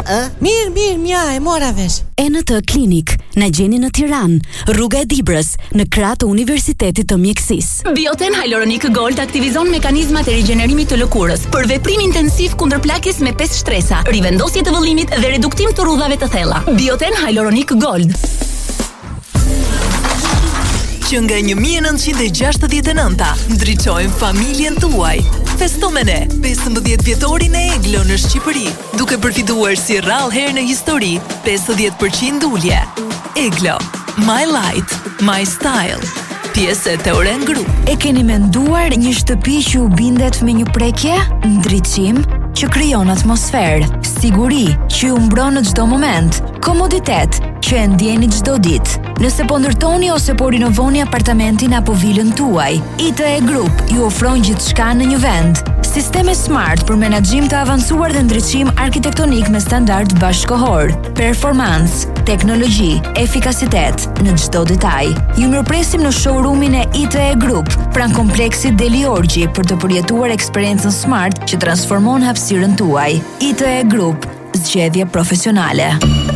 Mirë, mja e mora vesh. ENT Klinik na gjeni në Tiranë, rruga e Dibrës, në krah të Universitetit të Mjekësisë. Bioten Hyaluronic Gold aktivizon mekanizmat e rigjenerimit të lëkurës për veprim intensiv kundër plakjes me 5 shtresa, rivendosje të vëllimit dhe reduktim të rrudhave të thella. Bioten Hyaluronic Gold. Që nga 1969 ndriçojmë familjen tuaj. Festo me ne 15 vjetorin e Eglo në Shqipëri, duke përfituar si rrallë herë në histori 50% ulje. Eglo, my light, my style. Pjesë e Teoren Group. E keni menduar një shtëpi që u bindet me një prekje, ndriçim që krijon atmosferë, siguri që ju mbron në çdo moment, komoditet që e ndjeni çdo ditë. Nëse po ndërtoni ose po rinovoni apartamentin apo vilën tuaj, ITE Group ju ofron gjithçka në një vend. Sisteme smart për menaxhim të avancuar dhe ndriçim arkitektonik me standard bashkëkohor, performancë, teknologji, efikasitet në çdo detaj. Ju mirëpresim në showroomin e ITE Group, pranë kompleksit Deli Orgji, për të përjetuar eksperiencën smart që transformon hapësirën tuaj. ITE Group, zgjedhje profesionale.